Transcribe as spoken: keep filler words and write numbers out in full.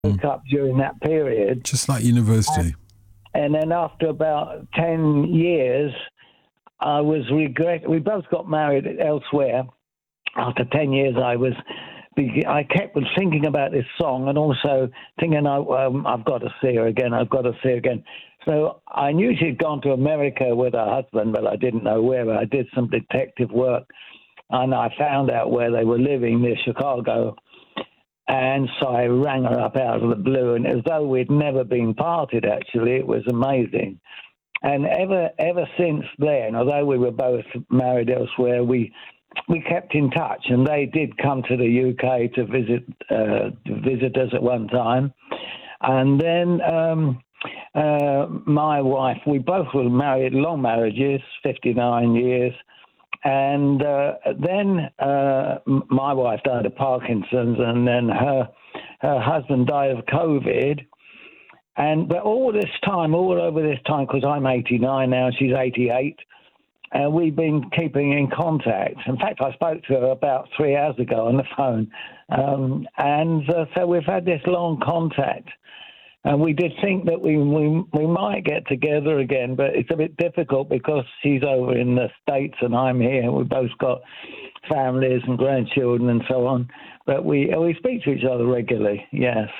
broke up during that period. Just like university. And, and then after about ten years, I was regret. We both got married elsewhere. After ten years, I was. I kept thinking about this song and also thinking, I, um, I've got to see her again. I've got to see her again. So I knew she'd gone to America with her husband, but I didn't know where. I did some detective work, and I found out where they were living near Chicago. And so I rang her up out of the blue, and as though we'd never been parted, actually. It was amazing. And ever ever since then, although we were both married elsewhere, we we kept in touch, and they did come to the U K to visit uh, to visit us at one time. And then um, uh, my wife, we both were married, long marriages, fifty-nine years. And uh, then uh, my wife died of Parkinson's, and then her her husband died of COVID. And but all this time, all over this time, because I'm eighty-nine now, she's eighty-eight, and uh, we've been keeping in contact. In fact, I spoke to her about three hours ago on the phone, um, and uh, so we've had this long contact. And we did think that we, we we might get together again, but it's a bit difficult because she's over in the States and I'm here. We've both got families and grandchildren and so on. But we we speak to each other regularly, yes.